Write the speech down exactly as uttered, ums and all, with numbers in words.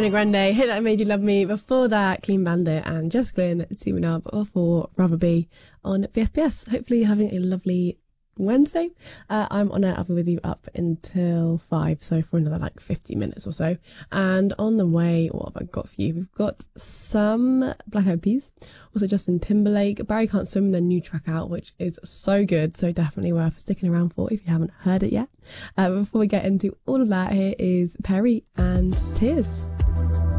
Ariana Grande, Hit That Made You Love Me. Before that, Clean Bandit and Jessica Lynn, Teaming Up for Rather Be on B F B S. Hopefully you're having a lovely Wednesday. Uh, I'm on it. I'll be with you up until five, so for another like fifty minutes or so. And on the way, what have I got for you? We've got some Black Eyed Peas, also Justin Timberlake, Barry Can't Swim, their new track out, which is so good, so definitely worth sticking around for if you haven't heard it yet. Uh, before we get into all of that, here is Perry and Tears.